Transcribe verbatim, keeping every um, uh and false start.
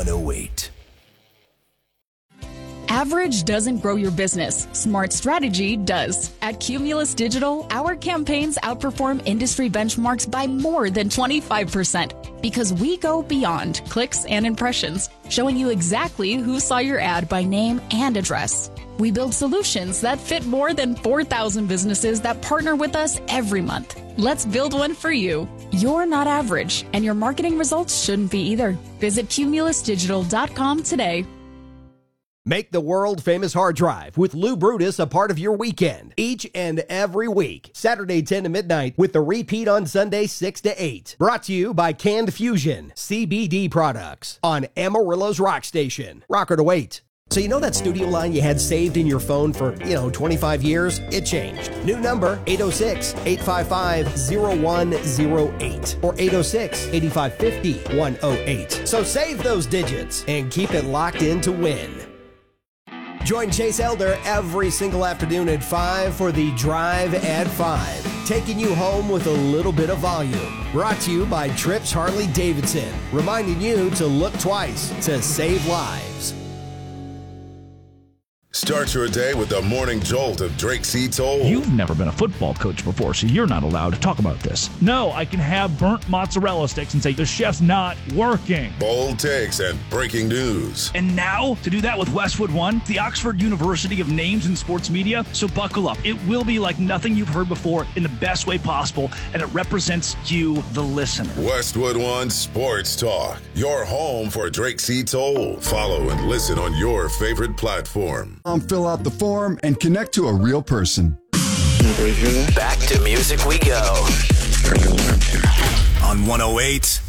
one oh eight. Average doesn't grow your business. Smart strategy does. At Cumulus Digital, our campaigns outperform industry benchmarks by more than twenty-five percent because we go beyond clicks and impressions, showing you exactly who saw your ad by name and address. We build solutions that fit more than four thousand businesses that partner with us every month. Let's build one for you. You're not average, and your marketing results shouldn't be either. Visit cumulus digital dot com today. Make the world-famous hard drive with Lou Brutus a part of your weekend each and every week. Saturday ten to midnight with the repeat on Sunday six to eight. Brought to you by Canned Fusion, C B D products on Amarillo's Rock Station. Rocker to wait. So you know that studio line you had saved in your phone for, you know, twenty-five years? It changed. New number, eight oh six, eight five five, oh one oh eight or eight oh six, eight five five oh, one oh eight. So save those digits and keep it locked in to win. Join Chase Elder every single afternoon at five for the Drive at five, taking you home with a little bit of volume. Brought to you by Trips Harley Davidson, reminding you to look twice to save lives. Start your day with the morning jolt of Drake C. Toll. You've never been a football coach before, so you're not allowed to talk about this. No, I can have burnt mozzarella sticks and say the chef's not working. Bold takes and breaking news. And now, to do that with Westwood One, the Oxford University of Names in Sports Media. So buckle up. It will be like nothing you've heard before in the best way possible, and it represents you, the listener. Westwood One Sports Talk, your home for Drake C. Toll. Follow and listen on your favorite platform. Um, fill out the form and connect to a real person. Back to music we go. On one oh eight